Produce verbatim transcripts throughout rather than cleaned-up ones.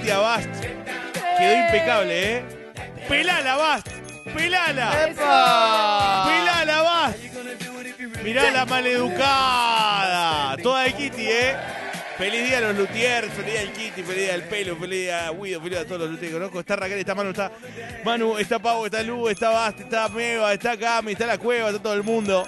Kitty Abast. Quedó impecable, ¿eh? ¡Pelala, Abast! ¡Pelala! ¡Epa! ¡Pelala, Abast! Mirá la maleducada. Toda de Kitty, ¿eh? Feliz día a los luthiers, feliz día al Kitty, feliz día al Pelo, feliz día a Guido, feliz día a todos los luthiers que conozco. Está Raquel, está Manu, está Manu, está Pau, está Lu, está Basti, está Meva, está Cami, está La Cueva, está todo el mundo.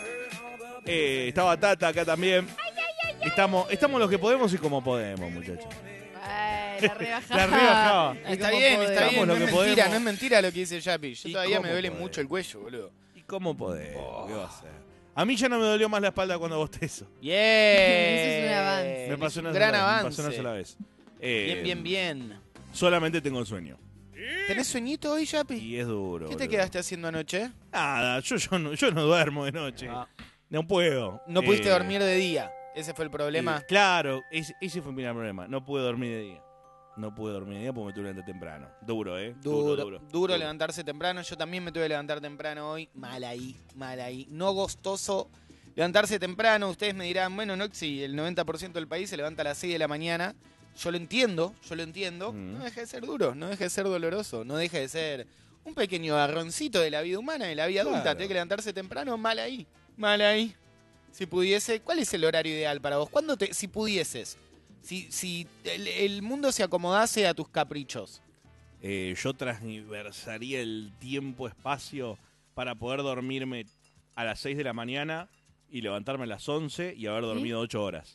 Eh, está Batata acá también. Estamos, estamos los que podemos y como podemos, muchachos. Ay, la rebajaba. La rebajaba. Está bien, está Estamos bien, no lo es que mentira, podemos. no es mentira lo que dice Yapi. Yo ¿Y todavía cómo me duele podemos? mucho el cuello, boludo. ¿Y cómo podemos? ¿Qué va a hacer? A mí ya no me dolió más la espalda cuando bostezo. ¡Bien! Eso es un avance. Me pasó una, gran sola, vez, avance. me pasó una sola vez. Eh, Bien, bien, bien. Solamente tengo sueño. ¿Tenés sueñito hoy, Yapi? Y es duro. ¿Qué te boludo. quedaste haciendo anoche? Nada, yo, yo, no, yo no duermo de noche. Ah. No puedo. No pudiste Eh, dormir de día. Ese fue el problema. eh, claro, ese, ese fue mi gran problema. No pude dormir de día. No pude dormir de día porque me tuve que levantar temprano. Duro, ¿eh? Duro, duro, duro levantarse temprano. Yo también me tuve que levantar temprano hoy. Mal ahí, mal ahí. No gostoso levantarse temprano. Ustedes me dirán, bueno, no, si el noventa por ciento del país se levanta a las seis de la mañana. Yo lo entiendo, yo lo entiendo. Mm. No deja de ser duro, no deja de ser doloroso, no deja de ser un pequeño garroncito de la vida humana, de la vida adulta. Claro. Tiene que levantarse temprano, mal ahí, mal ahí. Si pudiese, ¿cuál es el horario ideal para vos? ¿Cuándo te, si pudieses? Si, si el, el mundo se acomodase a tus caprichos. Eh, yo transversaría el tiempo-espacio para poder dormirme a las seis de la mañana y levantarme a las once y haber dormido ocho horas.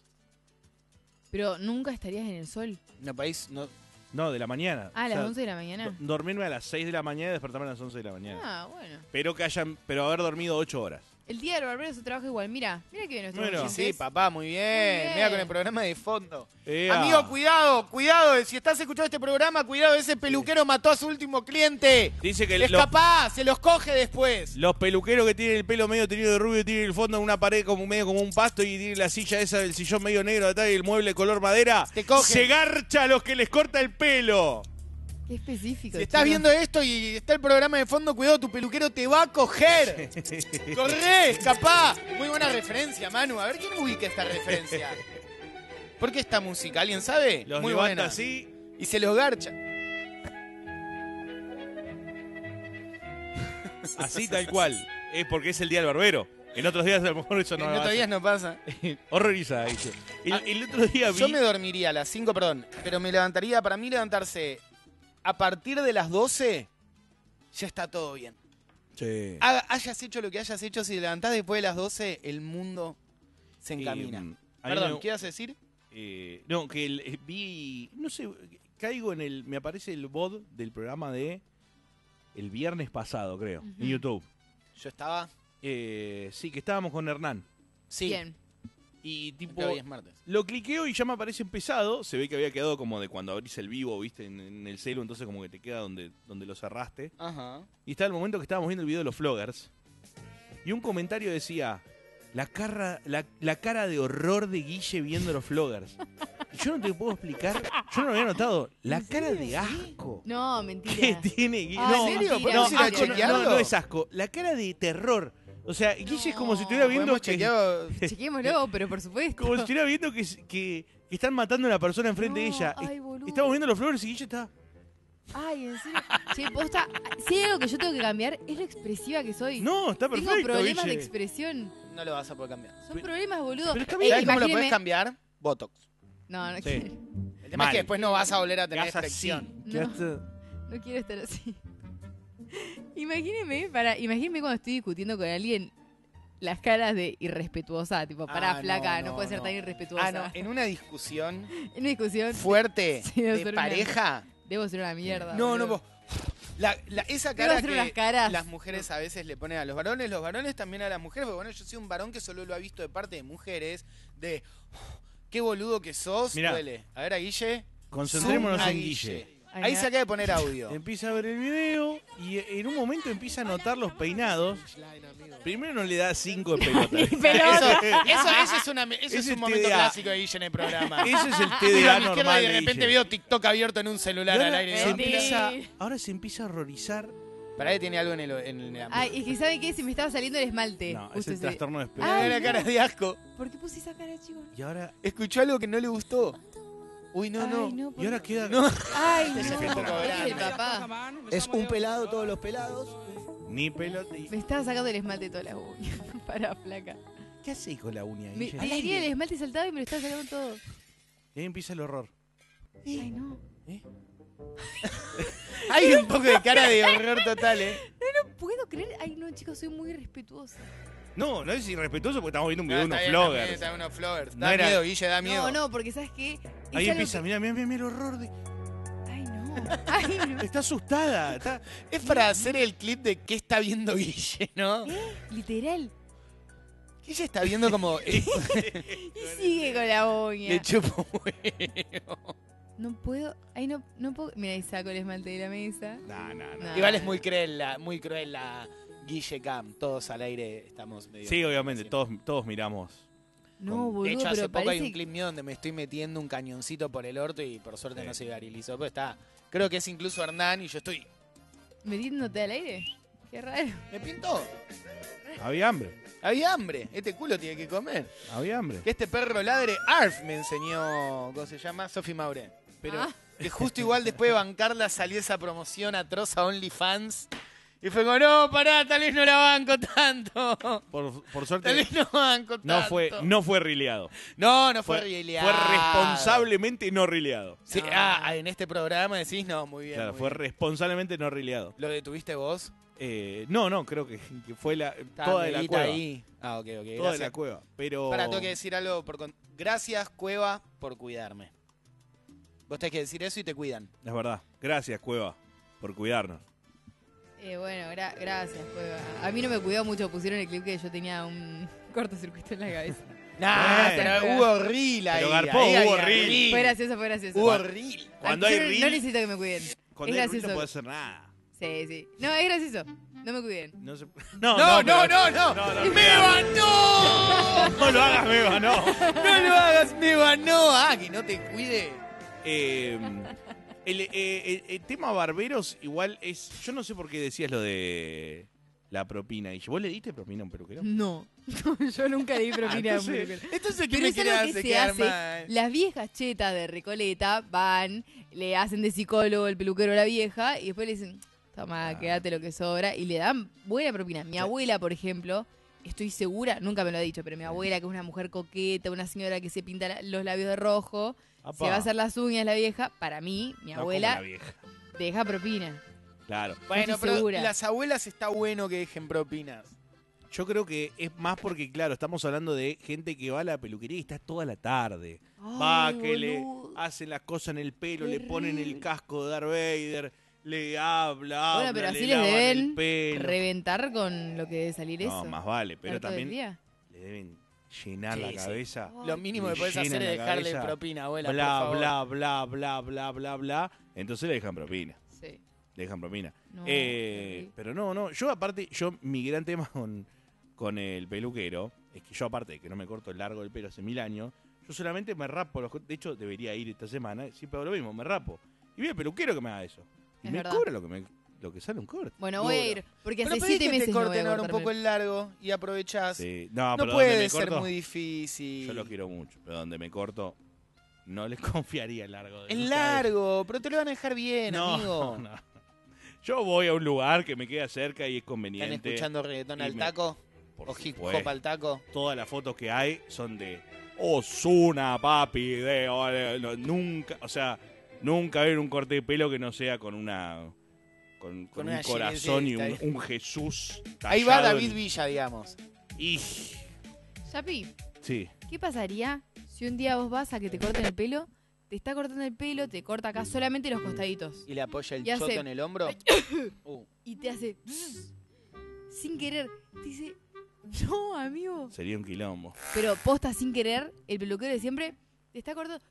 Pero nunca estarías en el sol. No, país, no. No, de la mañana. Ah, a O las sea, once de la mañana. do- Dormirme a las seis de la mañana y despertarme a las once de la mañana. Ah, bueno. Pero que hayan, pero haber dormido ocho horas. El día del barbero se trabaja igual. Mira, mira que bien nuestro Bueno. Sí, papá, muy bien. Muy bien. Mira con el programa de fondo. Ea. Amigo, cuidado, cuidado. Si estás escuchando este programa, cuidado, ese peluquero mató a su último cliente. Dice que los, Escapá, se los coge después. los peluqueros que tienen el pelo medio teñido de rubio, tienen el fondo en una pared como medio como un pasto y tienen la silla esa del sillón medio negro de atrás y el mueble color madera, Te cogen. se garcha a los que les corta el pelo. Qué específico. Si estás chicos. viendo esto y está el programa de fondo, cuidado, tu peluquero te va a coger. Corre, escapá. Muy buena referencia, Manu. A ver quién ubica esta referencia. ¿Por qué esta música? ¿Alguien sabe? Los Muy levanta buena. así. Y se los garcha. Así tal cual. Es porque es el día del barbero. En otros días a lo mejor eso no en va a otros días ser. no pasa. Horrorizada, dice. El, Ah, el otro día vi... Yo me dormiría a las cinco, perdón, pero me levantaría, para mí levantarse a partir de las doce, ya está todo bien. Sí. Haga- hayas hecho lo que hayas hecho, si te levantás después de las doce, el mundo se encamina. Eh, a mí Perdón, me- ¿qué ibas a decir? eh, no, que el- eh, vi... No sé, caigo en el... Me aparece el B O D del programa de... El viernes pasado, creo, Ujú. en YouTube. Yo estaba... Eh, sí, que estábamos con Hernán. Sí, Bien. Y tipo... porque hoy es martes. Lo cliqueo y ya me aparece empezado. Se ve que había quedado como de cuando abrís el vivo, viste, en, en el celu, entonces como que te queda donde, donde lo cerraste. Ajá. Y está el momento que estábamos viendo el video de los vloggers. Y un comentario decía, la cara, la, la cara de horror de Guille viendo los vloggers. Y yo no te puedo explicar, yo no lo había notado, la cara de asco No, que mentira. tiene Guille. Ah, no, ¿en serio? mentira, no, ¿Podemos ir a asco, no, chequearlo? no, no es asco, la cara de terror. O sea, Guille es como si estuviera viendo ¿Podemos que, chequear? Chequémoslo, pero por supuesto. como si estuviera viendo que, que, que están matando a una persona enfrente de No, ella. ay, Es- boludo. Estamos viendo los vloggers y Guille está... Ay, en serio. Che, posta, si hay algo que yo tengo que cambiar, es lo expresiva que soy. No, está perfecto, Tengo problemas de Guille. expresión. No lo vas a poder cambiar. Son problemas, boludo. pero está Eh, bien. ¿Sabes cómo lo imagíneme- podés cambiar? Botox. No, no Sí. quiero. El tema Mal. es que después no vas a volver a tener Gas así. erección. No. Quedaste- No quiero estar así. Imagíneme, para, imagíneme cuando estoy discutiendo con alguien las caras de irrespetuosa, tipo, pará, Ah, flaca, no, no, no, puede ser no. tan irrespetuosa. Ah, no, en una discusión En una discusión fuerte Sí, debe de ser una- pareja. debo ser una mierda. No, no, boludo. vos. La, la- esa Debo cara hacer que unas caras. las mujeres a veces le ponen a los varones, los varones también a las mujeres, porque bueno, yo soy un varón que solo lo ha visto de parte de mujeres, de "Oh, qué boludo que sos, Mirá. duele. A ver a Guille. Concentrémonos Zoom a en Guille. Ay, Ahí me se da- acaba de poner audio. Empieza a ver el video y en un momento empieza a notar los peinados. Primero no le da cinco de pelota. Ni Eso, pelota. eso, eso es, una, eso Ese es es un momento T D A. clásico de Guille en el programa. Ese es el Miro a T D A mi izquierda normal y de de repente Guille. veo TikTok abierto en un celular Y al ahora, aire. se Digo, Sí. empieza, ahora se empieza a horrorizar. Para que tiene algo en el, en el Ay, y que ¿saben qué? Se me estaba saliendo el esmalte. No, es Justo el ese- trastorno de Mira Ay, la no. cara de asco. ¿Por qué puse esa cara, chicos? Y ahora Escuchó algo que no le gustó. Uy, no, Ay, no. no, Y por- ahora queda... No. Ay, Ese no. fue un poco Es grande. el papá. Es un pelado, todos los pelados. Ni pelota. Me estaba sacando el esmalte de toda la uña. Para, flaca. ¿Qué haces con la uña, Me, Guille? te diría el esmalte saltado y me lo estaba sacando todo. Y ahí empieza el horror. Ay, no. ¿Eh? Hay un poco de cara de horror total, ¿eh? No puedo creer. Ay, no, chicos, soy muy respetuosa. No, no es irrespetuoso porque estamos viendo un video de No, unos está bien, está vloggers. bien, está unos vloggers. No Da era- miedo, Guille, da miedo. No, no, porque ¿sabes qué? Es Ahí algo empieza, que- mira, mira, mira el horror. De... Ay, no. Ay, no. Está asustada. Está... Es para hacer el clip de qué está viendo Guille, ¿no? ¿Eh? Literal. Guille está viendo como... Y sigue con la uña. Le chupo huevo. No puedo. Ay, no, no puedo. Mira, ahí saco el esmalte de la mesa. No, no, no. No. Igual es muy cruel la, muy cruel la Guille Cam. Todos al aire estamos medio... Sí, obviamente, todos, todos miramos. No, Con- boludo, de hecho, hace pero poco hay parece un clip mío donde me estoy metiendo un cañoncito por el orto y por suerte Sí. no se viralizó. Pero está... Creo que es incluso Hernán y yo estoy... metiéndote al aire. Qué raro. ¿Me pintó? Había hambre. Había hambre. Este culo tiene que comer. Había hambre. Que este perro ladre, Arf, me enseñó, ¿cómo se llama? Sophie Mauré. Pero Ah. que justo igual después de bancarla salió esa promoción atroz a OnlyFans. Y fue como, no, pará, tal vez no la banco tanto. Por, por Tal suerte, vez no banco tanto. no fue, no fue rileado. no, no fue, Fue, rileado. fue responsablemente no rileado. Sí, No. ah, en este programa decís, no, muy bien. Claro, muy fue bien. responsablemente no rileado. ¿Lo detuviste vos? Eh, no, no, creo que, que fue la, Estaba toda de la Medita cueva. ahí. Ah, ok, ok. Toda de Gracias. la cueva. Pero. Pará, tengo que decir algo. Por con- Gracias, Cueva, por cuidarme. Vos tenés que decir eso y te cuidan. Es verdad. Gracias, Cueva, por cuidarnos. Eh, bueno, gra- gracias, Cueva. A mí no me cuidó mucho. Pusieron el clip que yo tenía un cortocircuito en la cabeza. Nah, Bueno. pero hubo reel ahí. Pero garpó, ahí hubo había reel. Fue gracioso, fue gracioso. Hubo reel. Cuando Ah, hay yo no- reel- No necesito que me cuiden. Cuando Es hay ruido gracioso. no puede hacer nada. Sí, sí. No, es gracioso. No me cuiden. No, se... No, no, no, pero- no. no, no, ¡Meba, no! No lo hagas, Beba, no. No lo hagas, Meba, no. Ah, que no te cuide. Eh, el, eh, el- el tema barberos igual es... Yo no sé por qué decías lo de la propina. ¿Y vos le diste propina a un peluquero? No. Yo nunca le di propina a un entonces- peluquero. Entonces, ¿qué Pero me es quiere algo que hacer se quedar hace. mal? Las viejas chetas de Recoleta van, le hacen de psicólogo el peluquero a la vieja y después le dicen, toma, Ah. quédate lo que sobra. Y le dan buena propina. Mi Sí. abuela, por ejemplo, estoy segura, nunca me lo ha dicho, pero mi abuela, que es una mujer coqueta, una señora que se pinta la- los labios de rojo, Apa. se va a hacer las uñas la vieja, para mí, mi No como abuela la vieja. deja propina. Claro. Bueno, estoy pero segura. las abuelas está bueno que dejen propinas. Yo creo que es más porque, claro, estamos hablando de gente que va a la peluquería y está toda la tarde. Va, Ay, que le boludo. hacen las cosas en el pelo, le Terrible. ponen el casco de Darth Vader, le habla, Bueno, habla, pero le así les lavan deben el pelo. reventar con lo que debe salir No, eso. más vale, pero Estar todo el también día. le deben llenar Sí, la sí. cabeza. Ay, Lo mínimo Le que podés hacer llenan es la dejarle cabeza. propina, abuela, por Bla, favor. bla, bla, bla, bla, bla, bla, entonces le dejan propina. Sí. Le dejan propina. No, Eh, terrible. pero no, no. Yo, aparte, yo, mi gran tema con, con el peluquero es que yo, aparte de que no me corto el largo del pelo hace mil años, yo solamente me rapo. Los, de hecho, debería ir esta semana. Siempre hago lo mismo, me rapo. Y vi el peluquero que me haga eso. Y Es me verdad. cobra lo que, me, lo que sale un corte. Bueno, voy a Duro. ir, porque Pero hace pedí siete que te meses no voy corten a ahora un cortarme poco el largo y aprovechás. Sí. No, No pero donde puede me ser corto, muy difícil. yo lo quiero mucho. Pero donde me corto, no les confiaría el largo. de Es mi largo, pero te lo van a dejar bien, cabeza. amigo. No, no. Yo voy a un lugar que me queda cerca y es ¿Están conveniente. escuchando reggaetón y al me- taco? Por ¿O hip supuesto. hop al taco? Todas las fotos que hay son de Ozuna, papi, de, de- no, nunca, o sea, nunca ver un corte de pelo que no sea con una con, con Con un una corazón y un, giletita ahí. un Jesús. Ahí va tallado David en- Villa, digamos. Y Yapi, sí, ¿qué pasaría si un día vos vas a que te corten el pelo? Te está cortando el pelo, te corta acá solamente los costaditos. Y le apoya el Y hace- choto en el hombro. Uh, Y te hace... sin querer. Te dice... No, amigo. sería un quilombo. Pero posta sin querer, el peluquero de siempre te está cortando.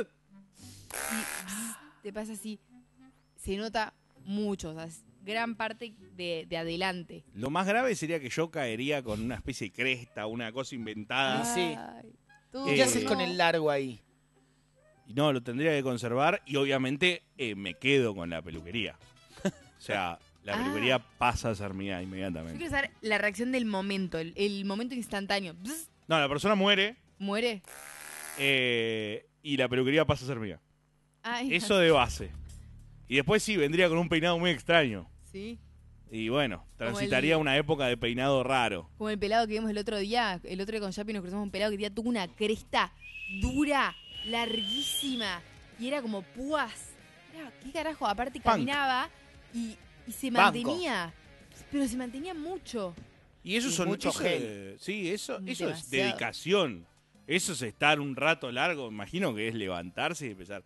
Y te pasa así. Se nota mucho, o sea, es gran parte de, de adelante. Lo más grave sería que yo caería con una especie de cresta, una cosa inventada. Ah, sí. Ay, tú ¿Y Eh, qué haces no. con el largo ahí? Y no, lo tendría que conservar y obviamente eh, me quedo con la peluquería. O sea, la Ah. peluquería pasa a ser mía Yo inmediatamente. quiero saber la reacción del momento, el, el momento instantáneo. Bzz, No, la persona muere muere. eh, y la peluquería pasa a ser mía. Ay, Eso de base. Y después sí, vendría con un peinado muy extraño. Sí. Y bueno, Como transitaría el- una época de peinado raro. Como el pelado que vimos el otro día. El otro día con Yapi nos cruzamos un pelado que tenía tuvo una cresta dura, larguísima. Y era como púas. Era, ¿qué carajo? Aparte caminaba y, y se Banco. mantenía. Pero se mantenía mucho. Y eso Y son mucho eso gel. es- sí, eso, eso es Demasiado. dedicación. Eso es estar un rato largo. Imagino que es levantarse y empezar.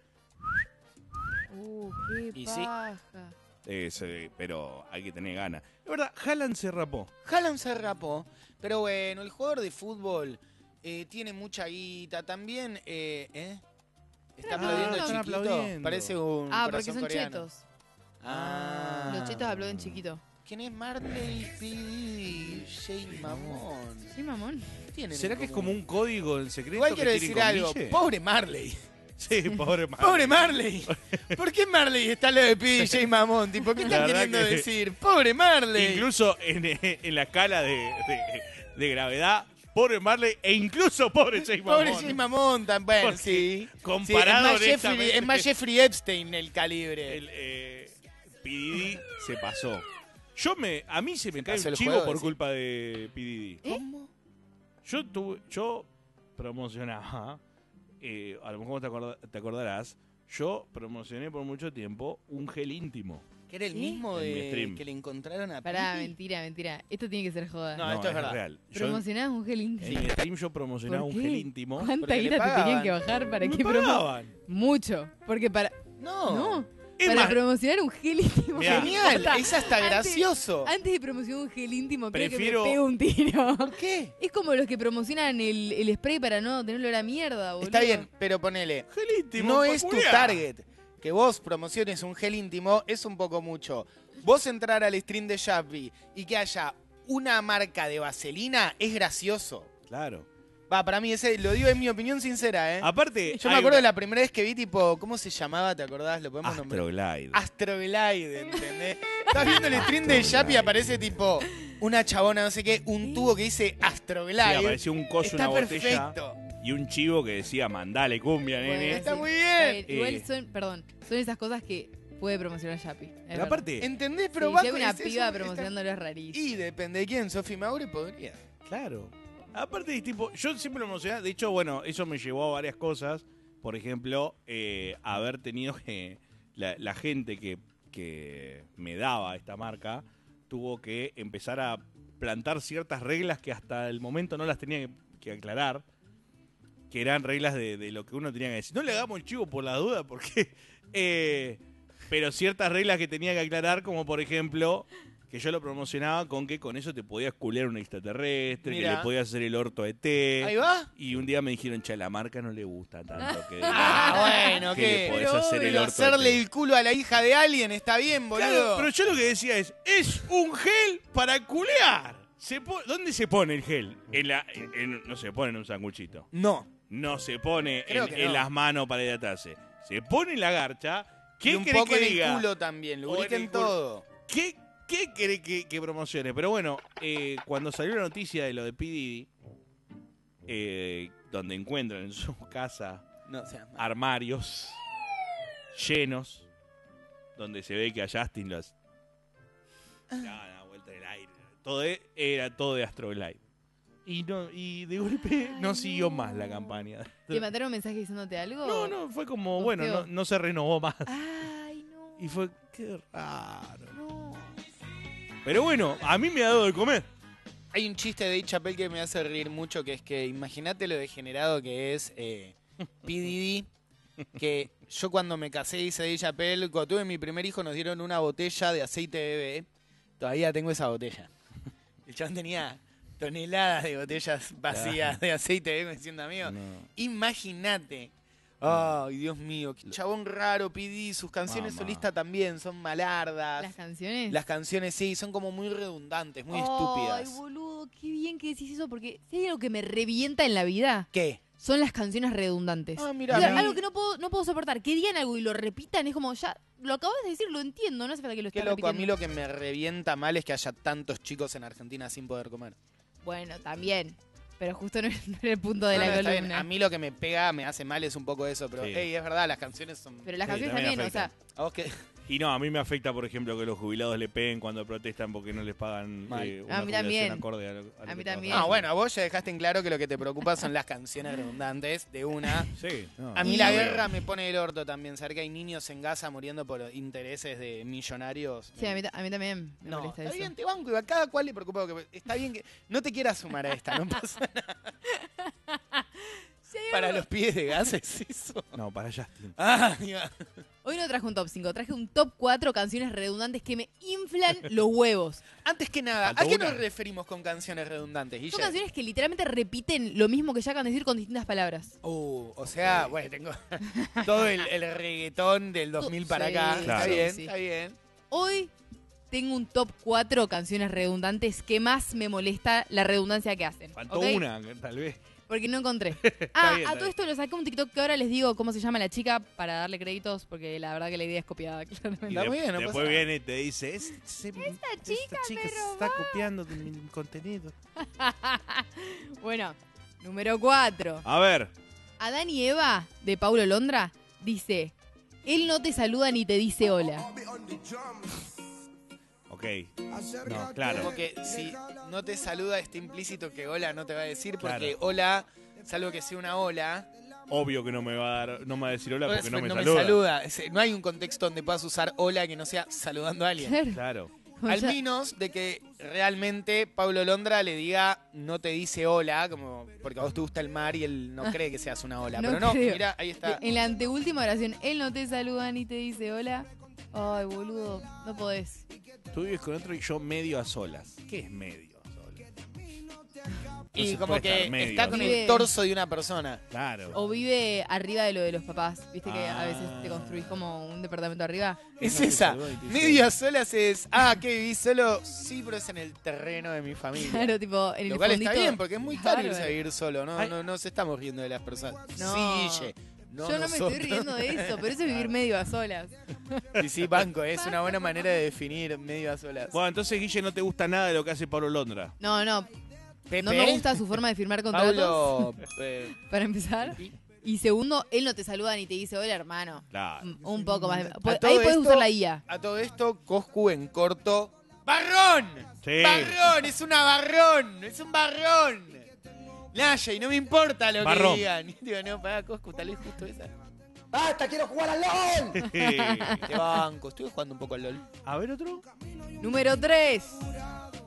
Uh, qué Y sí. paja. Es, eh, pero hay que tener ganas. La verdad, Haaland se rapó. Haaland se rapó, pero bueno, el jugador de fútbol eh, tiene mucha guita. También, eh, ¿eh? Está Ah, aplaudiendo están chiquito. aplaudiendo. Parece un Ah, porque corazón son coreano. chetos. Ah. Los chetos aplauden chiquito. ¿Quién es Marley P. Diddy? Jay Mamón. Sí, mamón. ¿Qué tienen ¿Será en que es común? como un código en secreto? Igual que quiero tienen decir con algo. Guille? Pobre Marley. Sí, pobre Marley. Pobre Marley. ¿Por qué Marley está lo de P. Diddy y Jay Mamón? Tipo, ¿qué La están verdad queriendo que- decir? Pobre Marley. Incluso en, en la escala de, de, de gravedad, pobre Marley e incluso pobre Jay Mamón. Pobre Jay Mamón también, Porque sí. comparado Sí, es, más Jeffrey, honestamente- es más Jeffrey Epstein el calibre. El, eh, P. Diddy se pasó. Yo me, a mí se me cae pasó un el chivo juego, por decís. culpa de P. Diddy. ¿Eh? ¿Cómo? Yo tuve, yo promocionaba, eh, a lo mejor te, acorda- te acordarás, yo promocioné por mucho tiempo un gel íntimo. Que era el ¿Sí? mismo En mi de stream. que le encontraron a Pará, Piti. mentira, mentira. Esto tiene que ser joda. No, esto es verdad. real. Yo Promocionabas un gel en íntimo. mi stream yo promocionaba ¿Por un qué? gel íntimo. ¿Cuánta Porque le guita te pagaban. tenían que bajar para Me que promo... pagaban. Mucho. Porque para... No. No. Es Para más, promocionar un gel íntimo. Mirá. Genial, Posta. es hasta Antes- gracioso. Antes de promocionar un gel íntimo, Prefiero- creo que me pego un tiro. ¿Por qué? Es como los que promocionan el, el spray para no tener olor a mierda, boludo. Está bien, pero ponele. gel íntimo. No es tu peculiar. target. Que vos promociones un gel íntimo es un poco mucho. Vos entrar al stream de Yapi y que haya una marca de vaselina es gracioso. Claro. Va, para mí, ese lo digo en mi opinión sincera, ¿eh? Aparte, Yo me hay acuerdo de una- la primera vez que vi, tipo, ¿cómo se llamaba? ¿Te acordás? ¿Lo podemos nombrar? Astroglide. Astroglide, ¿entendés? Estás viendo el stream de Yapi y aparece, tipo, una chabona, no sé qué, un tubo que dice Sí, Astroglide. apareció un coso, Está una botella perfecto. y un chivo que decía, mandale cumbia, Bueno, nene. Está sí, muy está bien. Igual Eh. son, perdón, son esas cosas que puede promocionar Yapi. es Pero verdad. aparte, ¿Entendés? Sí, Pero si va hay con- una es- es piba un- promocionándolo es rarísimo. Y depende de quién, Sofi Maure podría. claro. Aparte, tipo, yo siempre lo emocionaba. De hecho, bueno, eso me llevó a varias cosas. Por ejemplo, eh, haber tenido que. La, la gente que, que me daba esta marca tuvo que empezar a plantar ciertas reglas que hasta el momento no las tenía que, que aclarar. Que eran reglas de, de lo que uno tenía que decir. No le hagamos el chivo por la duda, porque. eh, pero ciertas reglas que tenía que aclarar, como por ejemplo. Que yo lo promocionaba con que con eso te podías culear un extraterrestre, Mirá. que le podías hacer el orto a E T. Ahí va. Y un día me dijeron, che, a la marca no le gusta tanto que, Ah, bueno, que ¿qué? le podés Pero hacer el Pero orto a hacerle E T. el culo a la hija de alguien está bien, boludo. Claro, pero yo lo que decía es, es un gel para culear. Se po- ¿Dónde se pone el gel? En la, en- en- no se pone en un sanguchito. No. No se pone Creo en, que en no. las manos para hidratarse. Se pone en la garcha. ¿Qué Y un querés poco que en diga? el culo también, O en lubriquen el culo. todo. ¿Qué, qué querés que, que promocione? Pero bueno, eh, cuando salió la noticia de lo de P. Diddy, eh, donde encuentran en su casa No, o sea, armarios llenos, donde se ve que a Justin los daban la vuelta en el aire. Todo e- era todo de Astroglide. Y, no, y de golpe Ay, no siguió no. más la campaña. ¿Te mandaron un mensaje diciéndote algo? No, no, fue como, ¿Posteó? bueno, no, no se renovó más. Ay, no. Y fue, qué raro. No. Pero bueno, a mí me ha dado de comer. hay un chiste de Dave Chappelle que me hace reír mucho, que es que imagínate lo degenerado que es eh, P. Diddy, que yo cuando me casé, dice Dave Chappelle, cuando tuve mi primer hijo nos dieron una botella de aceite de bebé. Todavía tengo esa botella. El chabón tenía toneladas de botellas vacías de aceite de bebé, diciendo, amigo, No. imagínate. Ay, Dios mío, qué chabón raro, P. Diddy, sus canciones Mamá. solistas también son malardas. ¿Las canciones? Las canciones sí, son como muy redundantes, muy Ay, estúpidas. boludo, qué bien que decís eso, porque si hay algo que me revienta en la vida, ¿Qué? son las canciones redundantes. Ah, mira, O sea, a mí- algo que no puedo, no puedo soportar. Que digan algo y lo repitan, es como, ya, lo acabas de decir, lo entiendo, no hace falta que lo Qué estés loco, a mí repitiendo. lo que me revienta mal es que haya tantos chicos en Argentina sin poder comer. Bueno, también. Pero justo no es no era el punto de No, la no, está bien. columna. A mí lo que me pega, me hace mal es un poco eso, pero Sí. ey, es verdad, las canciones son... Pero las Sí, canciones también también, o sea, afectan. ¿A vos qué? Y no, a mí me afecta, por ejemplo, que los jubilados le peguen cuando protestan porque no les pagan Mal. eh, A una mí jubilación también. acorde a lo- a lo A que mí trabajan. también. Ah, bueno, a vos ya dejaste en claro que lo que te preocupa son las canciones redundantes de una. Sí, no, A mí Y- la no veo. guerra me pone el orto también, saber que hay niños en Gaza muriendo por intereses de millonarios. sí, a mí, ta- a mí también me No, molesta está eso. bien, te banco y a cada cual le preocupa. Que está bien que no te quieras sumar a esta, no pasa nada. Sí, hay Para algo- los pibes de Gaza es eso. No, para Justin. Ah, diga. Hoy no traje un top cinco, traje un top cuatro canciones redundantes que me inflan los huevos. Antes que nada, Faltó ¿a qué una. nos referimos con canciones redundantes, Guille? Son canciones que literalmente repiten lo mismo que ya acaban de decir con distintas palabras. Uh, o sea, bueno, tengo todo el, el reggaetón del dos mil para Sí, acá. Claro. Está bien, sí. está bien. Hoy tengo un top cuatro canciones redundantes que más me molesta la redundancia que hacen. Faltó ¿ok? una, tal vez. Porque no encontré. Ah, bien, a está todo esto lo saqué un TikTok que ahora les digo cómo se llama la chica para darle créditos, porque la verdad que la idea es copiada, claramente. Y Está de- muy bien, no después pasa nada. viene y te dice, "Es- se- chica esta chica me se está copiando de mi contenido. Bueno, número cuatro. A ver, Adán y Eva, de Paulo Londra, dice: él no te saluda ni te dice hola. ok. No, claro. Como que si no te saluda está implícito que hola no te va a decir, porque Claro. hola, salvo que sea una hola, Obvio que no me va a dar, no me va a decir hola porque no me no saluda. Es- No hay un contexto donde puedas usar hola que no sea saludando a alguien. Claro. Claro. O Al sea, menos de que realmente Pablo Londra le diga no te dice hola, como porque a vos te gusta el mar y él no cree que seas una ola. No Pero no, creo. mira, ahí está. en la anteúltima oración, él no te saluda ni te dice hola. Ay, boludo, no podés. Tú vives con otro y yo medio a solas. ¿Qué es medio a solas? No Y se como puede que estar medio está a con solas. el torso de una persona. Claro. O vive arriba de lo de los papás. Viste que a Ah. veces te construís como un departamento arriba. Es No te esa. saluda y te dice Medio a solas es, ah, que vivís solo. Sí, pero es en el terreno de mi familia. Claro, tipo, en Lo el cual fondito. está bien, porque es muy caro irse a Bárbaro. vivir solo. No, Ay. no, no se estamos riendo de las personas. No. Sí, Guille. No Yo no me nosotros. estoy riendo de eso, pero eso es vivir medio a solas. Sí, sí, banco. Es una buena manera de definir medio a solas. Bueno, entonces, Guille, no te gusta nada de lo que hace Pablo Londra. No, no, Pepe, no me gusta su forma de firmar contratos, Pablo, eh, para empezar. Y segundo, él no te saluda ni te dice hola, hermano. Claro. Mm, Un poco más. de- A Ahí todo puedes esto- usar la I A. a todo esto, Coscu en corto. ¡Barrón! Sí. ¡Barrón! ¡Es una barrón! ¡Es un barrón! Naya, y no me importa lo Barrón. que digan. Digo, no, pará, Coscu, tal vez justo esa. ¡Basta, quiero jugar al LOL! Te banco, estuve jugando un poco al LOL. A ver otro. Número tres.